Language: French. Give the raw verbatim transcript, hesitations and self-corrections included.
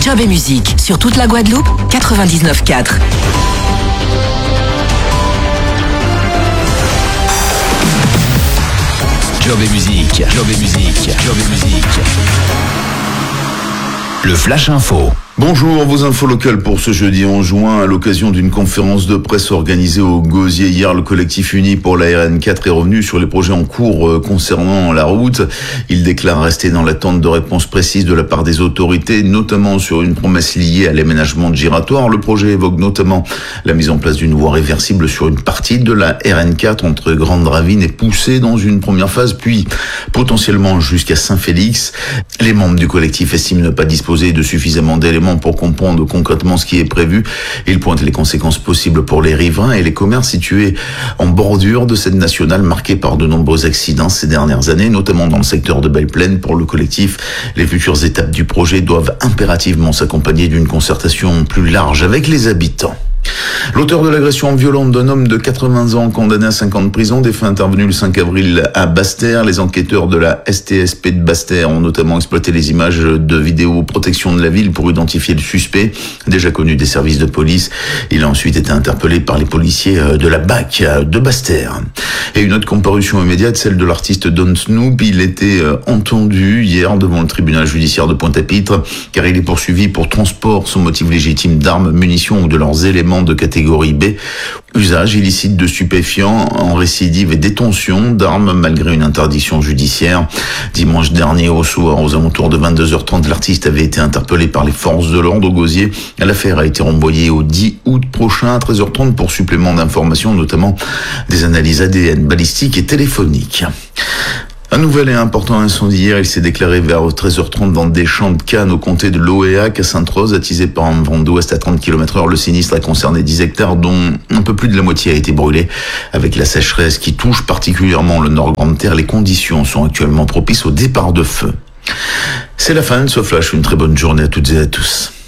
Job et musique sur toute la Guadeloupe, quatre-vingt-dix-neuf quatre. Job et musique, Job et musique, Job et musique. Le Flash Info. Bonjour, vos infos locales pour ce jeudi onze juin. À l'occasion d'une conférence de presse organisée au Gosier hier, le collectif uni pour la R N quatre est revenu sur les projets en cours concernant la route. Il déclare rester dans l'attente de réponses précises de la part des autorités, notamment sur une promesse liée à l'aménagement de giratoire. Le projet évoque notamment la mise en place d'une voie réversible sur une partie de la R N quatre entre Grande Ravine et Poussé dans une première phase, puis potentiellement jusqu'à Saint-Félix. Les membres du collectif estiment ne pas disposer de suffisamment d'éléments pour comprendre concrètement ce qui est prévu. Il pointe les conséquences possibles pour les riverains et les commerces situés en bordure de cette nationale marquée par de nombreux accidents ces dernières années, notamment dans le secteur de Belle-Plaine. Pour le collectif, les futures étapes du projet doivent impérativement s'accompagner d'une concertation plus large avec les habitants. L'auteur de l'agression violente d'un homme de quatre-vingts ans condamné à cinq ans de prison, des faits intervenus le cinq avril à Basse-Terre. Les enquêteurs de la S T S P de Basse-Terre ont notamment exploité les images de vidéoprotection de la ville pour identifier le suspect, déjà connu des services de police. Il a ensuite été interpellé par les policiers de la B A C de Basse-Terre. Et une autre comparution immédiate, celle de l'artiste Don Snoop. Il était entendu hier devant le tribunal judiciaire de Pointe-à-Pitre, car il est poursuivi pour transport sans motif légitime d'armes, munitions ou de leurs éléments de catégorie B, usage illicite de stupéfiants en récidive et détention d'armes malgré une interdiction judiciaire. Dimanche dernier au soir, aux alentours de vingt-deux heures trente, l'artiste avait été interpellé par les forces de l'ordre au Gosier. L'affaire a été renvoyée au dix août prochain à treize heures trente pour supplément d'informations, notamment des analyses A D N, balistiques et téléphoniques. Un nouvel et important incendie hier, il s'est déclaré vers treize heures trente dans des champs de canne au comté de Loéac à Sainte-Rose, attisé par un vent d'ouest à trente kilomètres heure. Le sinistre a concerné dix hectares dont un peu plus de la moitié a été brûlé. Avec la sécheresse qui touche particulièrement le nord Grande-Terre, les conditions sont actuellement propices au départ de feu. C'est la fin de ce flash, une très bonne journée à toutes et à tous.